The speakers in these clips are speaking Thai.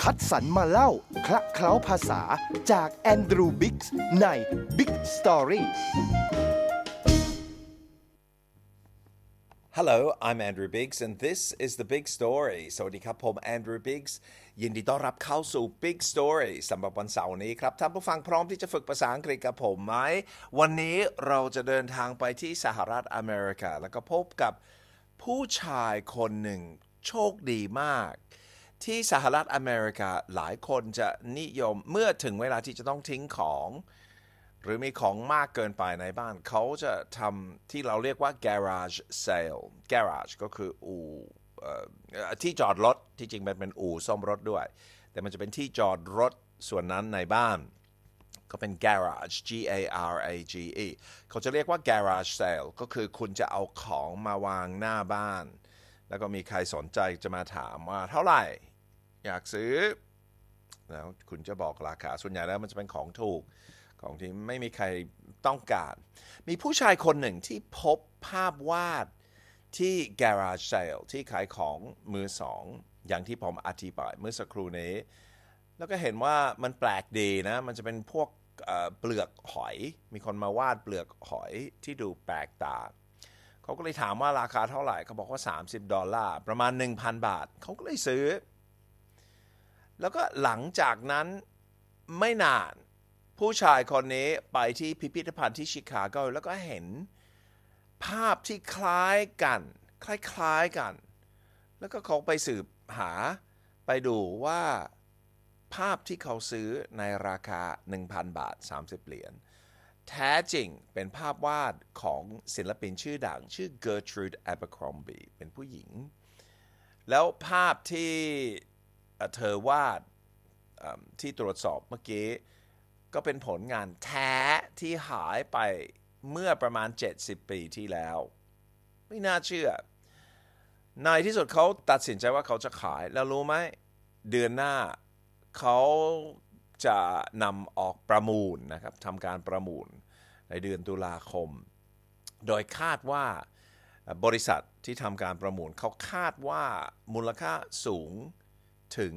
คัดสรรมาเล่าคละเคล้าภาษาจากแอนดรูว์บิ๊กส์ใน Big Story Hello, I'm Andrew Biggs and this is the Big Story สวัสดีครับผม Andrew Biggs ยินดีต้อนรับเข้าสู่ Big Story สำหรับวันเสาร์นี้ครับท่านผู้ฟังพร้อมที่จะฝึกภาษาอังกฤษกับผมไหมวันนี้เราจะเดินทางไปที่สหรัฐอเมริกาแล้วก็พบกับผู้ชายคนหนึ่งโชคดีมากที่สหรัฐอเมริกาหลายคนจะนิยมเมื่อถึงเวลาที่จะต้องทิ้งของหรือมีของมากเกินไปในบ้านเขาจะทำที่เราเรียกว่า garage sale garage ก็คืออู่ที่จอดรถที่จริงมันเป็นอู่ซ่อมรถด้วยแต่มันจะเป็นที่จอดรถส่วนนั้นในบ้านก็เป็น garage G A R A G E เขาจะเรียกว่า garage sale ก็คือคุณจะเอาของมาวางหน้าบ้านแล้วก็มีใครสนใจจะมาถามว่าเท่าไหร่อยากซื้อแล้วคุณจะบอกราคาส่วนใหญ่แล้วมันจะเป็นของถูกของที่ไม่มีใครต้องการมีผู้ชายคนหนึ่งที่พบภาพวาดที่ garage sale ที่ขายของมือสองอย่างที่ผมอธิบายเมื่อสักครู่นี้แล้วก็เห็นว่ามันแปลกดีนะมันจะเป็นพวกเปลือกหอยมีคนมาวาดเปลือกหอยที่ดูแปลกตาเขาก็เลยถามว่าราคาเท่าไหร่เขาบอกว่า$30ประมาณ 1,000 บาทเขาก็เลยซื้อแล้วก็หลังจากนั้นไม่นานผู้ชายคนนี้ไปที่พิพิธภัณฑ์ที่ชิคาโกแล้วก็เห็นภาพที่คล้ายกันคล้ายๆกันแล้วก็เขาไปสืบหาไปดูว่าภาพที่เขาซื้อในราคา 1,000 บาท30 เหรียญแท้จริงเป็นภาพวาดของศิลปินชื่อดังชื่อ Gertrude Abercrombie เป็นผู้หญิงแล้วภาพที่เธอวาดที่ตรวจสอบเมื่อกี้ก็เป็นผลงานแท้ที่หายไปเมื่อประมาณ70 ปีที่แล้วไม่น่าเชื่อในที่สุดเขาตัดสินใจว่าเขาจะขายแล้วรู้ไหมเดือนหน้าเขาจะนำออกประมูลนะครับทำการประมูลในเดือนตุลาคมโดยคาดว่าบริษัทที่ทำการประมูลเขาคาดว่ามูลค่าสูงถึง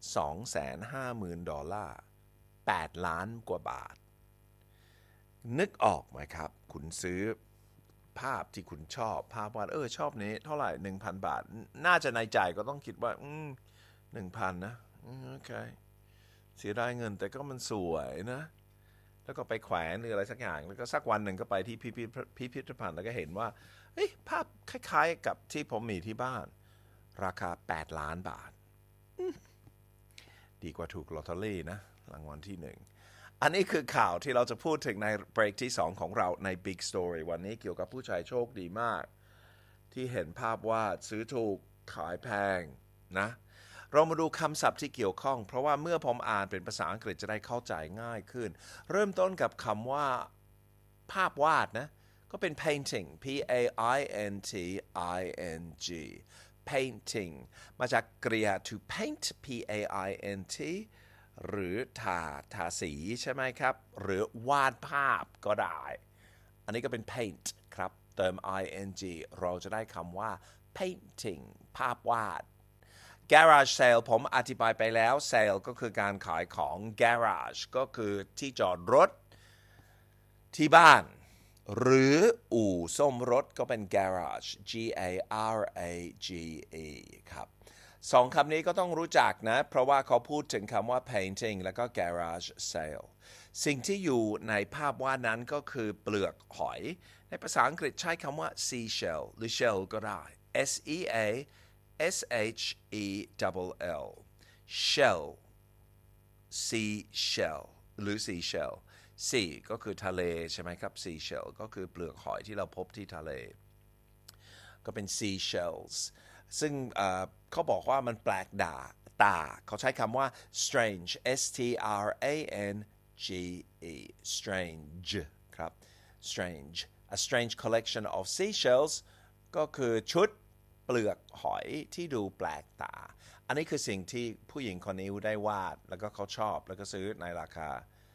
$250,000 8 ล้านกว่าบาทนึกออกไหมครับคุณซื้อภาพที่คุณชอบภาพวาดชอบนี้เท่าไหร่ 1,000 บาทน่าจะในใจก็ต้องคิดว่า1,000 นะโอเคเสียดายเงินแต่ก็มันสวยนะแล้วก็ไปแขวนหรืออะไรสักอย่างแล้วก็สักวันหนึ่งก็ไปที่พิพิธภัณฑ์แล้วก็เห็นว่าภาพคล้ายๆกับที่ผมมีที่บ้านราคา8 ล้านบาทดีกว่าถูกลอตเตอรี่นะรางวัลที่1อันนี้คือข่าวที่เราจะพูดถึงในเบรกที่2ของเราใน Big Story วันนี้เกี่ยวกับผู้ชายโชคดีมากที่เห็นภาพวาดซื้อถูกขายแพงนะเรามาดูคำศัพท์ที่เกี่ยวข้องเพราะว่าเมื่อผมอ่านเป็นภาษาอังกฤษจะได้เข้าใจง่ายขึ้นเริ่มต้นกับคำว่าภาพวาดนะก็เป็น painting P A I N T I N G painting มาจากกริยา to paint P A I N T หรือทาสีใช่ไหมครับหรือวาดภาพก็ได้อันนี้ก็เป็น paint ครับเติม ing เราจะได้คำว่า painting ภาพวาด garage sale ผมอธิบายไปแล้ว sale ก็คือการขายของ garage ก็คือที่จอดรถที่บ้านหรืออู่ซ่อมรถก็เป็น garage G A R A G E ครับสองคำนี้ก็ต้องรู้จักนะเพราะว่าเขาพูดถึงคำว่า painting แล้วก็ garage sale สิ่งที่อยู่ในภาพวาดนั้นก็คือเปลือกหอยในภาษาอังกฤษใช้คำว่า seashell หรือ shell ก็ได้ S E A S H E L L shell seashell หรือ seashell sea ก็คือทะเลใช่ไหมครับ seashell ก็คือเปลือกหอยที่เราพบที่ทะเลก็เป็น seashells ซึ่งเขาบอกว่ามันแปลกตาเขาใช้คำว่า strange S T R A N G E strange ครับ strange a strange collection of seashells ก็คือชุดเปลือกหอยที่ดูแปลกตาอันนี้คือสิ่งที่ผู้หญิงคนนี้ได้วาดแล้วก็เขาชอบแล้วก็ซื้อในราคา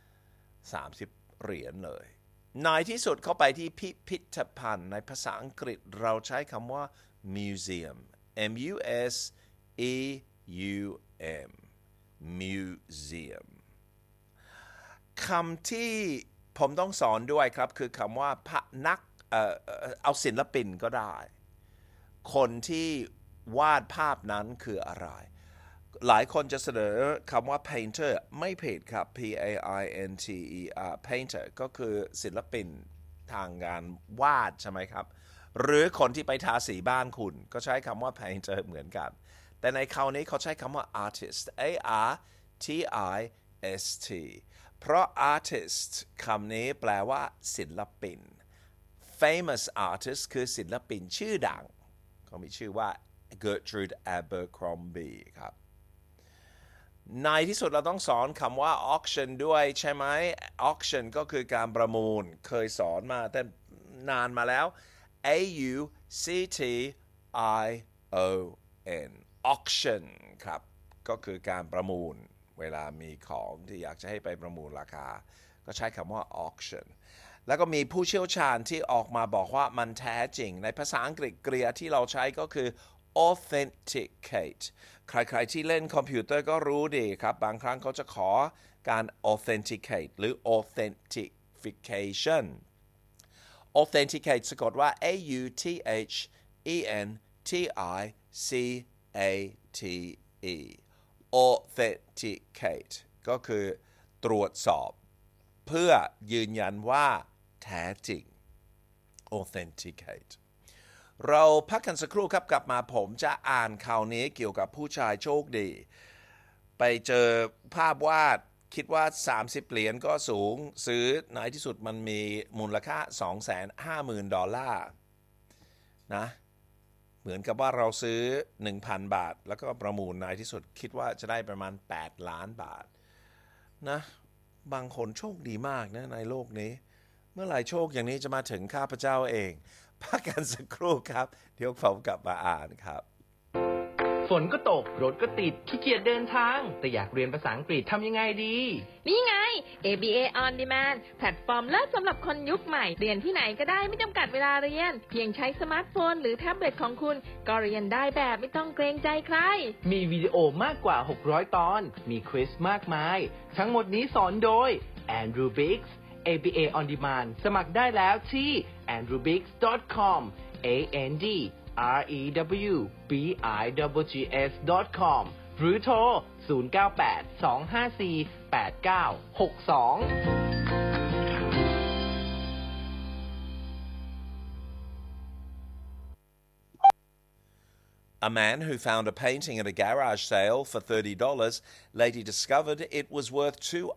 30 เหรียญเลยในที่สุดเขาไปที่พิพิธภัณฑ์ในภาษาอังกฤษเราใช้คำว่า museum M U S E U M museum คำที่ผมต้องสอนด้วยครับคือคำว่าเอาศิลปินก็ได้คนที่วาดภาพนั้นคืออะไรหลายคนจะเสนอคำว่า painter ไม่ผิดครับ P-A-I-N-T-E-R painter ก็คือศิลปินทางการวาดใช่ไหมครับหรือคนที่ไปทาสีบ้านคุณก็ใช้คำว่า painter เหมือนกันแต่ในคราวนี้เขาใช้คำว่า artist A-R-T-I-S-T เพราะ artist คำนี้แปลว่าศิลปิน famous artist คือศิลปินชื่อดังเขามีชื่อว่า Gertrude Abercrombie ครับในที่สุดเราต้องสอนคำว่า auction ด้วยใช่ไหม auction ก็คือการประมูลเคยสอนมาแต่นานมาแล้ว A-U-C-T-I-O-N auction ครับก็คือการประมูลเวลามีของที่อยากจะให้ไปประมูลราคาก็ใช้คำว่า auction แล้วก็มีผู้เชี่ยวชาญที่ออกมาบอกว่ามันแท้จริงในภาษาอังกฤษกริยาที่เราใช้ก็คือ authenticate ใครๆที่เล่นคอมพิวเตอร์ก็รู้ดีครับบางครั้งเขาจะขอการ authenticate หรือ authentication authenticate สะกดว่า A-U-T-H-E-N-T-I-C-A-T-E authenticate ก็คือตรวจสอบเพื่อยืนยันว่าแท้จริง authenticate เราพักกันสักครู่ครับกลับมาผมจะอ่านข่าวนี้เกี่ยวกับผู้ชายโชคดีไปเจอภาพวาดคิดว่า30เหรียญก็สูงซื้อในที่สุดมันมีมูลค่า 250,000 ดอลลาร์นะเหมือนกับว่าเราซื้อ 1,000 บาทแล้วก็ประมูลในที่สุดคิดว่าจะได้ประมาณ8ล้านบาทนะบางคนโชคดีมากนะในโลกนี้เมื่อไหร่โชคอย่างนี้จะมาถึงข้าพเจ้าเองพักกันสักครู่ครับเดี๋ยวผมกลับมาอ่านครับฝนก็ตกรถก็ติดขี้เกียจเดินทางแต่อยากเรียนภาษาอังกฤษทำยังไงดีนี่ไง ABA On Demand แพลตฟอร์มเลิศสำหรับคนยุคใหม่เรียนที่ไหนก็ได้ไม่จำกัดเวลาเรียนเพียงใช้สมาร์ทโฟนหรือแท็บเล็ตของคุณก็เรียนได้แบบไม่ต้องเกรงใจใครมีวิดีโอมากกว่า600ตอนมีควิซมากมายทั้งหมดนี้สอนโดย Andrew Biggs ABA On Demand สมัครได้แล้วที่ andrewbiggs.com andrewbiggs.com หรือโทร A man who found a painting at a garage sale for $30 later discovered it was worth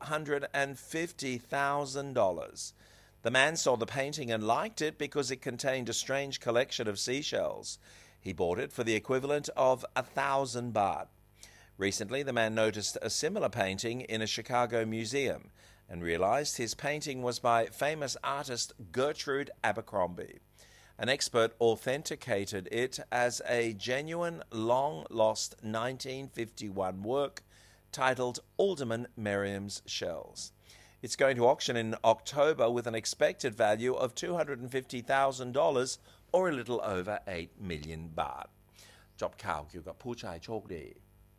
$250,000. The man saw the painting and liked it because it contained a strange collection of seashells. He bought it for the equivalent of 1,000 baht. Recently, the man noticed a similar painting in a Chicago museum and realized his painting was by famous artist Gertrude Abercrombie. An expert authenticated it as a genuine, long-lost 1951 work titled Alderman Merriam's Shells. It's going to auction in October with an expected value of $250,000 or a little over 8 million baht. จบข่าวเกี่ยวกับผู้ชายโชคดี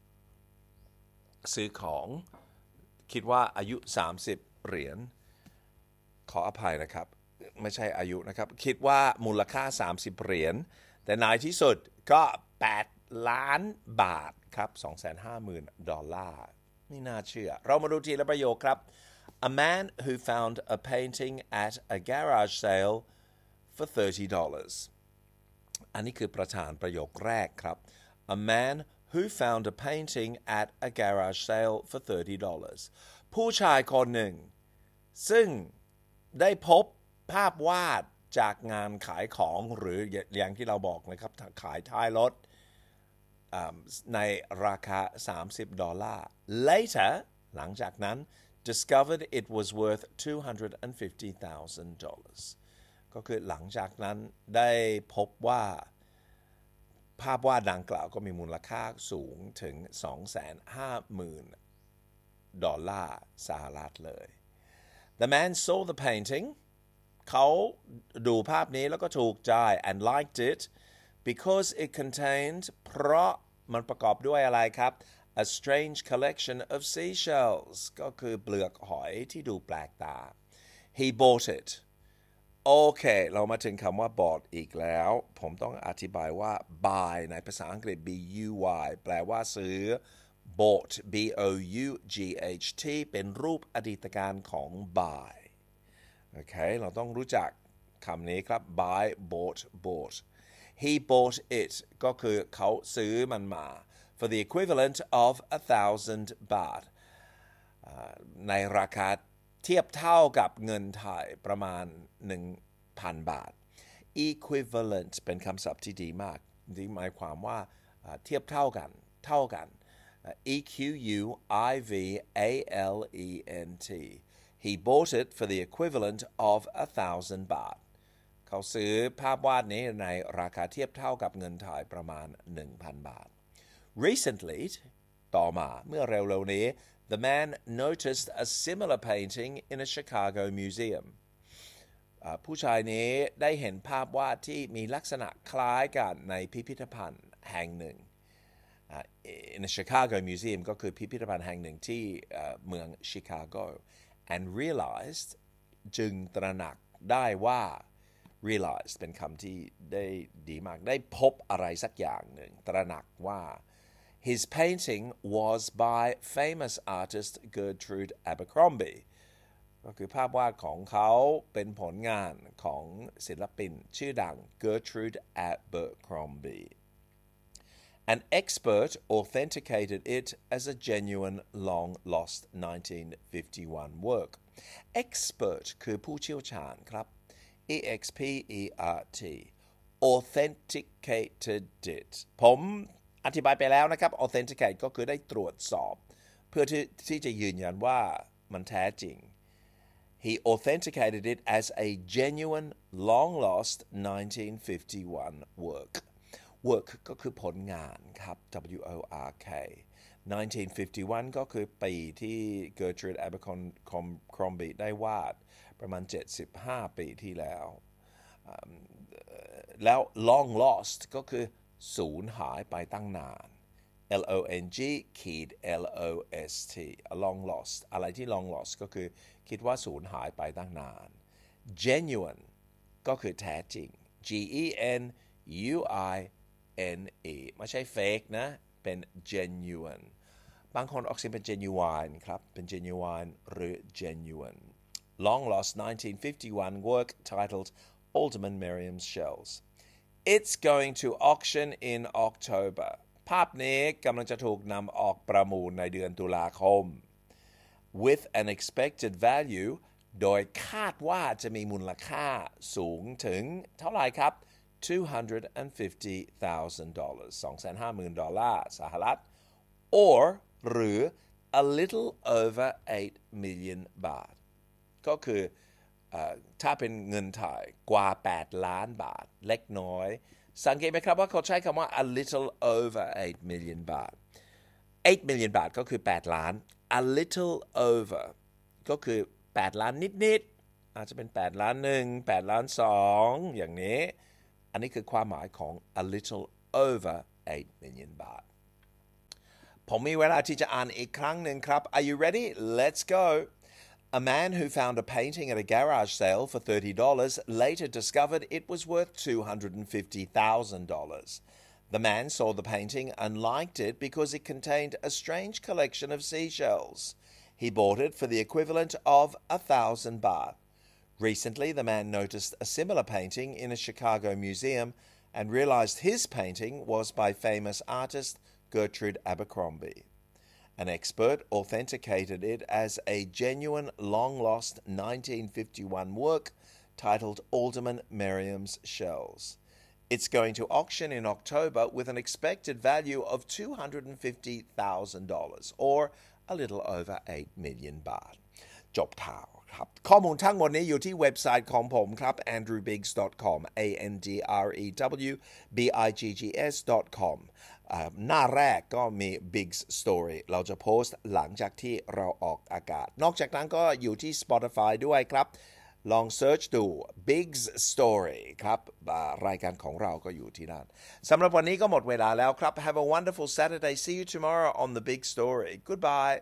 ซื้อของคิดว่าอายุ30เหรียญขออภัยนะครับไม่ใช่อายุนะครับคิดว่ามูลค่า30เหรียญแต่ในที่สุดก็8ล้านบาทครับ 250,000 ดอลลาร์ไม่น่าเชื่อเรามาดูทีละประโยคครับ A man who found a painting at a garage sale for $30 อันนี้คือประธานประโยคแรกครับ A man who found a painting at a garage sale for $30 ผู้ชายคนหนึ่งซึ่งได้พบภาพวาดจากงานขายของหรืออย่างที่เราบอกนะครับขายท้ายรถในราคา$30 Later หลังจากนั้น discovered it was worth $250,000 ก็คือหลังจากนั้นได้พบว่าภาพวาดดังกล่าวก็มีมูลค่าสูงถึง 250,000 ดอลลาร์สหรัฐเลย The man saw the paintingเขาดูภาพนี้แล้วก็ถูกใจ and liked it because it contained เพราะมันประกอบด้วยอะไรครับ a strange collection of seashells ก็คือเปลือกหอยที่ดูแปลกตา he bought it โอเคเรามาถึงคำว่า bought อีกแล้วผมต้องอธิบายว่า buy ในภาษาอังกฤษ buy แปลว่าซื้อ bought b-o-u-g-h-t เป็นรูปอดีตการของ buy โอเคเราต้องรู้จักคำนี้ครับ buy bought he bought it ก็คือเขาซื้อมันมา for the equivalent of 1,000 baht ในราคาเทียบเท่ากับเงินไทยประมาณ 1,000 บาท equivalent เป็นคำศัพท์ที่ดีมากที่หมายความว่าเทียบเท่ากันequivalent he bought it for the equivalent of 1,000 baht เขาซื้อภาพวาดนี้ในราคาเทียบเท่ากับเงินไทยประมาณ 1,000 บาท recently ต่อมาเมื่อเร็วๆนี้ the man noticed a similar painting in a Chicago museum ผู้ชายนี้ได้เห็นภาพวาดที่มีลักษณะคล้ายกันในพิพิธภัณฑ์แห่งหนึ่งin a Chicago museum ก็คือพิพิธภัณฑ์แห่งหนึ่งที่เมืองชิคาโก and realized จึงตระหนักได้ว่า realized เป็นคำที่ได้ดีมากได้พบอะไรสักอย่างหนึ่งตระหนักว่า his painting was by famous artist Gertrude Abercrombie ก็คือภาพวาดของเขาเป็นผลงานของศิลปินชื่อดัง Gertrude Abercrombie An expert authenticated it as a genuine long-lost 1951 work. Expert คือผู้เชี่ยวชาญครับ E-X-P-E-R-T authenticated it ผมอธิบายไปแล้วนะครับ authenticate ก็คือได้ตรวจสอบเพื่อที่จะยืนยันว่ามันแท้จริง He authenticated it as a genuine long-lost 1951 work.Work ก็คือผลงานครับ W-O-R-K 1951 ก็คือปีที่ Gertrude Abercrombie ได้วาดประมาณ75 ปีที่แล้วแล้ว long lost ก็คือสูญหายไปตั้งนาน L-O-N-G-L-O-S-T long lost อะไรที่ long lost ก็คือคิดว่าสูญหายไปตั้งนาน genuine ก็คือแท้จริง G-E-N-U-I-N-E ไม่ใช่ fake นะเป็น genuine บางคนออกเสียงเป็น genuine ครับเป็น genuine หรือ genuine long lost 1951 work titled Alderman Merriam's Shells It's going to auction in October ภาพนี้กำลังจะถูกนำออกประมูลในเดือนตุลาคม with an expected value โดยคาดว่าจะมีมูลค่าสูงถึงเท่าไหร่ครับ$250,000 $250,000 สหรัฐ or หรือ a little over 8 million บาทก็คือถ้าเป็นเงินไทยกว่า8ล้านบาทเล็กน้อยสังเกตไหมครับว่าเขาใช้คำว่า a little over 8 million บาท8 million บาทก็คือ8ล้าน a little over ก็คือ8ล้านนิดๆอาจจะเป็น8ล้าน1 8ล้าน2อย่างนี้อันนี้คือความหมายของ a little over 8 million บาทผมมีเวลาที่จะอ่านอีกครั้งหนึ่งครับ Are you ready? Let's go.A man who found a painting at a garage sale for $30 later discovered it was worth $250,000. The man saw the painting and liked it because it contained a strange collection of seashells. He bought it for the equivalent of 1,000 baht. Recently, the man noticed a similar painting in a Chicago museum and realized his painting was by famous artist Gertrude Abercrombie.An expert authenticated it as a genuine, long-lost 1951 work titled Alderman Merriam's Shells. It's going to auction in October with an expected value of $250,000 or a little over 8 million baht. จบข่าวครับข้อมูลทั้งหมดนี้อยู่ที่เว็บไซต์ของผมครับ andrewbiggs.com andrewbiggs.com หน้าแรกก็มี Biggs Story เราจะโพสต์หลังจากที่เราออกอากาศนอกจากนั้นก็อยู่ที่ Spotify ด้วยครับลองเซิร์ชดู Big's Story ครับรายการของเราก็อยู่ที่นั่นสำหรับวันนี้ก็หมดเวลาแล้วครับ Have a wonderful Saturday. See you tomorrow on the Big Story. Goodbye.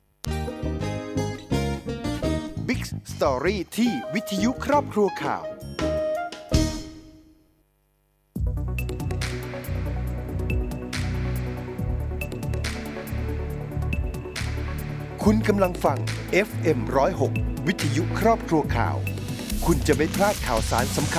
Big Story ที่วิทยุครอบครัวข่าวคุณกำลังฟัง FM 106 วิทยุครอบครัวข่าว คุณจะไม่พลาดข่าวสารสำคัญ